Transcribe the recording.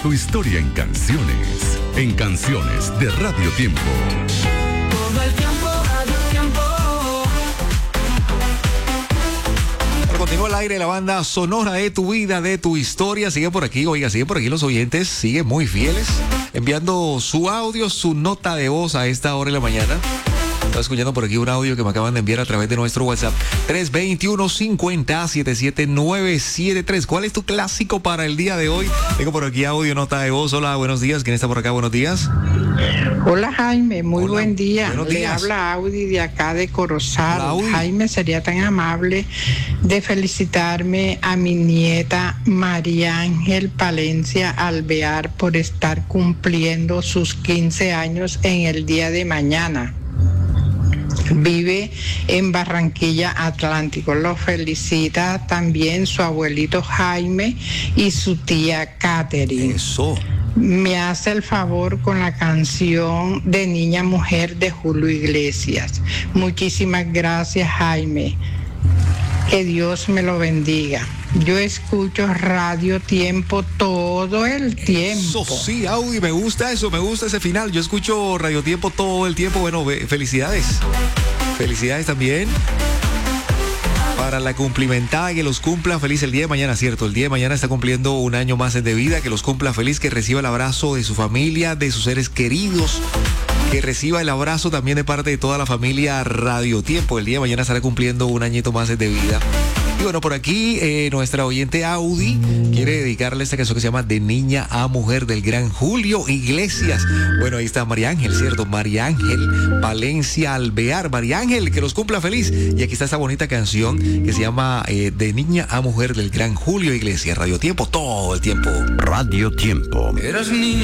tu historia en canciones. En Canciones de Radio Tiempo. Todo el tiempo, Radio Tiempo. Continúa al aire la banda sonora de tu vida, de tu historia. Sigue por aquí, oiga, sigue por aquí los oyentes, siguen muy fieles, enviando su audio, su nota de voz a esta hora de la mañana. Estaba escuchando por aquí un audio que me acaban de enviar a través de nuestro WhatsApp 321-50-77973. ¿Cuál es tu clásico para el día de hoy? Tengo por aquí audio, nota de voz. Hola, buenos días. ¿Quién está por acá? Buenos días. Hola Jaime, muy buen día. Buenos Le días. habla Audi de acá de Corozal. Hola, Audi. Jaime, sería tan amable de felicitarme a mi nieta María Ángel Palencia Alvear por estar cumpliendo sus 15 años en el día de mañana. Vive en Barranquilla Atlántico. Lo felicita también su abuelito Jaime y su tía Catherine. Eso. Me hace el favor con la canción de Niña Mujer de Julio Iglesias. Muchísimas gracias, Jaime. Que Dios me lo bendiga. Yo escucho Radio Tiempo todo el tiempo. Eso sí, Audi, me gusta eso, me gusta ese final. Yo escucho Radio Tiempo todo el tiempo. Bueno, felicidades. Felicidades también para la cumplimentada, que los cumpla feliz el día de mañana, ¿cierto? El día de mañana está cumpliendo un año más de vida, que los cumpla feliz, que reciba el abrazo de su familia, de sus seres queridos, que reciba el abrazo también de parte de toda la familia Radio Tiempo. El día de mañana estará cumpliendo un añito más de vida. Y bueno, por aquí nuestra oyente Audi quiere dedicarle esta canción que se llama De Niña a Mujer del gran Julio Iglesias. Bueno, ahí está María Ángel, ¿cierto? María Ángel Palencia Alvear. María Ángel, que los cumpla feliz. Y aquí está esta bonita canción que se llama De Niña a Mujer del gran Julio Iglesias. Radio Tiempo todo el tiempo. Radio Tiempo. Eras niña.